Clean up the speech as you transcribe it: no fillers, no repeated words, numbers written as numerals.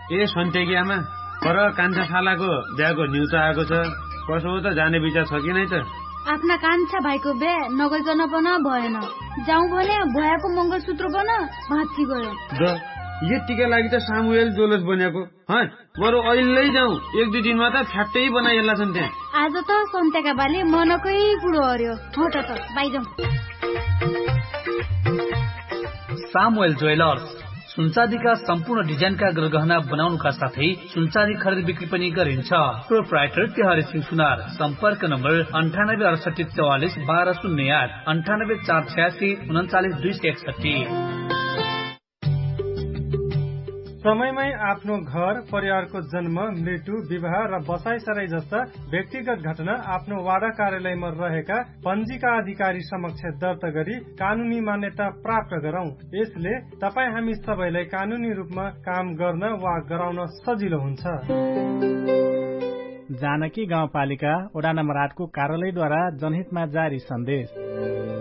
ए सन्तेकी आमा, पर कान्छा शालाको बिहाको न्युज आएको छ। कसो हो त, जाने विचार छ कि नै त? आफ्ना कान्छा भाइको बिहे नगइकन पनि भएन। जाउँ भने भयाको मंगलसूत्र बन भाँची गयो। यतिका लागि त सामुएल जोलस बनेको। बरु अहिले जाउँ, 1-2 दिनमा त फ्याट्टै बनाइएला छन् त्यहाँ। आज त सन्तेका बाले मनकै कुरो हर्यो। हट त बाइजाउँ। सामुएल ज्वेलर्स सुनचाँदीका सम्पूर्ण डिजाइनका गहना बनाउनुका साथै सुनचाँदी खरिद बिक्री पनि गरिन्छ। प्रोप्राइटर तिहारी सिंह सुनार। सम्पर्क नम्बर 986844 1208 98486 39 261। समयमै आफ्नो घर परिवारको जन्म, मृत्यु, विवाह र बसाइसराई जस्ता व्यक्तिगत घटना आफ्नो वाडा कार्यालयमा रहेका पञ्जीका अधिकारी समक्ष दर्ता गरी कानूनी मान्यता प्राप्त गरौं। यसले तपाईँ हामी सबैलाई कानूनी रूपमा काम गर्न वा गराउन सजिलो हुन्छ। जानकी गाउँपालिका वडा नम्बर 8 को कार्यालयद्वारा जनहितमा जारी सन्देश।